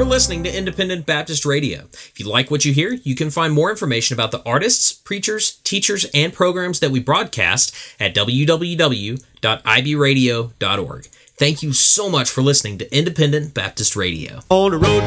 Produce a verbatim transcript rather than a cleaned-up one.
You're listening to Independent Baptist Radio. If you like what you hear, you can find more information about the artists, preachers, teachers, and programs that we broadcast at w w w dot i b radio dot org. Thank you so much for listening to Independent Baptist Radio. On the road